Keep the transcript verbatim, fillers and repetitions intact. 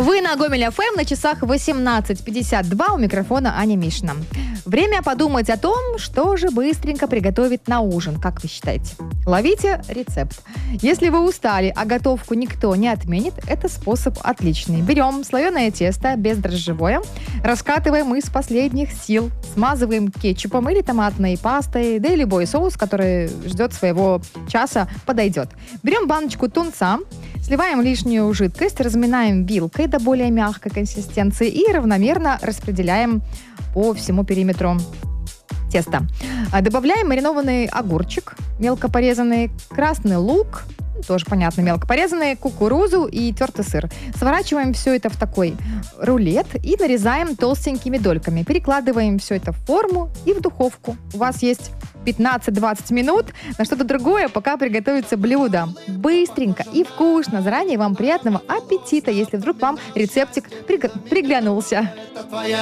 Вы на Гомель эф эм, на часах восемнадцать пятьдесят два, у микрофона Аня Мишина. Время подумать о том, что же быстренько приготовить на ужин, как вы считаете? Ловите рецепт. Если вы устали, а готовку никто не отменит, это способ отличный. Берем слоеное тесто, бездрожжевое, раскатываем из последних сил, смазываем кетчупом или томатной пастой, да и любой соус, который ждет своего часа, подойдет. Берем баночку тунца, сливаем лишнюю жидкость, разминаем вилкой до более мягкой консистенции и равномерно распределяем по всему периметру теста. Добавляем маринованный огурчик, мелко порезанный, красный лук, тоже понятно, мелко порезанный, кукурузу и тертый сыр. Сворачиваем все это в такой рулет и нарезаем толстенькими дольками. Перекладываем все это в форму и в духовку. У вас есть пятнадцать-двадцать минут на что-то другое, пока приготовится блюдо. Быстренько и вкусно. Заранее вам приятного аппетита, если вдруг вам рецептик приг- приглянулся.